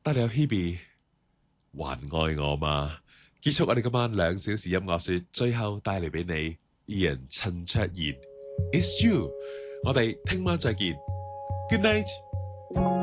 但係有 Hebe 還愛我嗎？結束我哋今晚2小時音樂說，最後帶嚟俾你 Ian 陳卓賢 It's You，我哋聽晚再見 Good night。